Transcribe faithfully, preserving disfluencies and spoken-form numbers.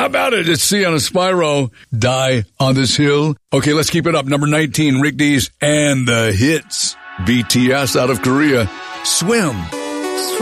How about it? It's C on a Spyro. Die on this hill. Okay, let's keep it up. Number nineteen, Rick Dees and the Hits. B T S out of Korea. Swim.